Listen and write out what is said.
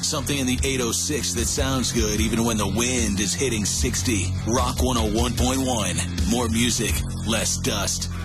Something in the 806 that sounds good even when the wind is hitting 60. Rock 101.1. More music, less dust.